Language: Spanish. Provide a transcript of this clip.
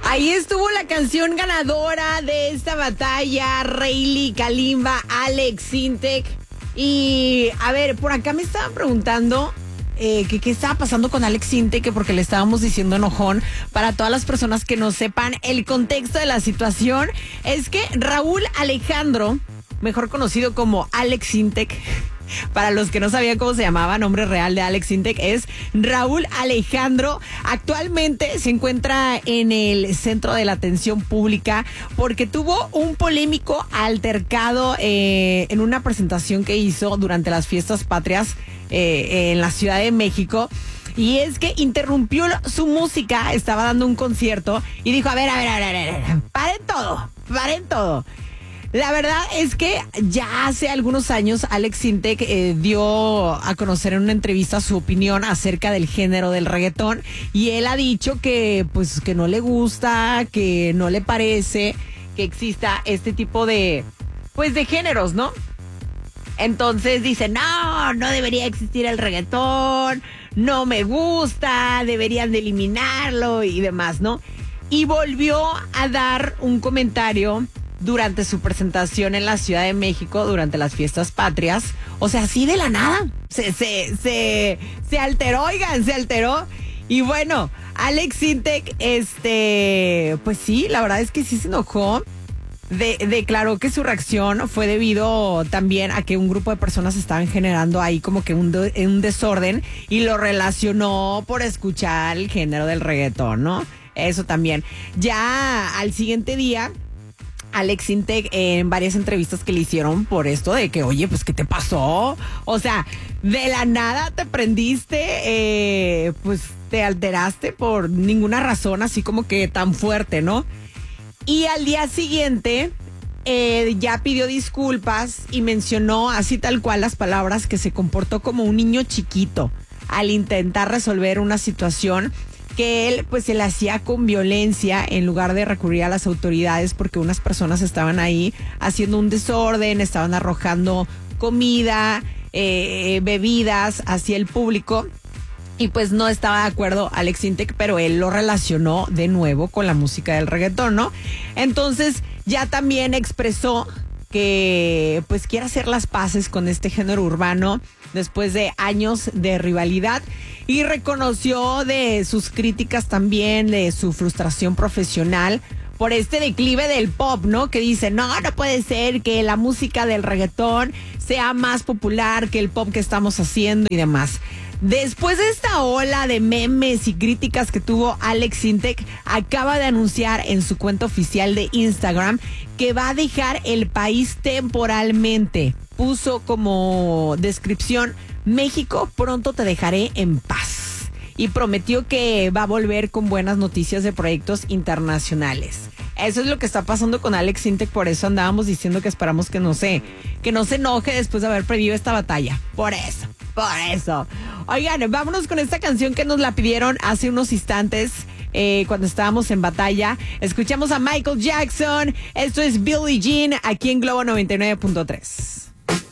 Ahí estuvo la canción ganadora de esta batalla, Reilly, Kalimba, Alex Sintek. Y a ver, por acá me estaban preguntando qué estaba pasando con Alex Sintek, que porque le estábamos diciendo enojón. Para todas las personas que no sepan el contexto de la situación, es que Raúl Alejandro, mejor conocido como Alex Sintek, para los que no sabían cómo se llamaba, nombre real de Alex Sintek es Raúl Alejandro. Actualmente se encuentra en el centro de la atención pública porque tuvo un polémico altercado en una presentación que hizo durante las fiestas patrias en la Ciudad de México. Y es que interrumpió su música, estaba dando un concierto y dijo, a ver, paren todo. La verdad es que ya hace algunos años Alex Sintek dio a conocer en una entrevista su opinión acerca del género del reggaetón y él ha dicho que pues que no le gusta, que no le parece que exista este tipo de géneros, ¿no? Entonces dice, no debería existir el reggaetón, no me gusta, deberían de eliminarlo y demás, ¿no? Y volvió a dar un comentario durante su presentación en la Ciudad de México durante las fiestas patrias. O sea, así de la nada se alteró, oigan, se alteró. Y bueno, Alex Sintek, pues sí, la verdad es que sí se enojó. Declaró que su reacción fue debido también a que un grupo de personas estaban generando ahí como que un desorden y lo relacionó por escuchar el género del reggaetón, ¿no? Eso también. Ya al siguiente día, Alex Sintek en varias entrevistas que le hicieron por esto de que, oye, pues, ¿qué te pasó? O sea, de la nada te prendiste, pues, te alteraste por ninguna razón, así como que tan fuerte, ¿no? Y al día siguiente, ya pidió disculpas y mencionó así tal cual las palabras que se comportó como un niño chiquito al intentar resolver una situación que él pues se le hacía con violencia en lugar de recurrir a las autoridades porque unas personas estaban ahí haciendo un desorden, estaban arrojando comida, bebidas hacia el público y pues no estaba de acuerdo Alex Sintek, pero él lo relacionó de nuevo con la música del reggaetón, ¿no? Entonces ya también expresó que pues quiere hacer las paces con este género urbano después de años de rivalidad y reconoció de sus críticas también, de su frustración profesional por este declive del pop, ¿no? Que dice, no puede ser que la música del reggaetón sea más popular que el pop que estamos haciendo y demás. Después de esta ola de memes y críticas que tuvo Alex Sintek, acaba de anunciar en su cuenta oficial de Instagram que va a dejar el país temporalmente. Puso como descripción, México, pronto te dejaré en paz. Y prometió que va a volver con buenas noticias de proyectos internacionales. Eso es lo que está pasando con Alex Sintek, por eso andábamos diciendo que esperamos que no se enoje después de haber perdido esta batalla. Por eso. Oigan, vámonos con esta canción que nos la pidieron hace unos instantes cuando estábamos en batalla. Escuchamos a Michael Jackson. Esto es Billie Jean aquí en Globo 99.3.